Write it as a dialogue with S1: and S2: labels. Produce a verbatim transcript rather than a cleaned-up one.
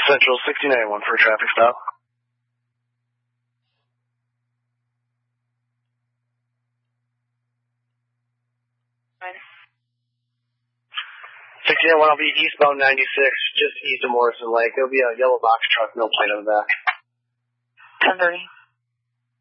S1: Central sixty-nine one for a traffic stop. sixty-nine one, I'll be eastbound ninety-six, just east of Morrison Lake. There'll be a yellow box truck, no plate on the back.
S2: ten thirty.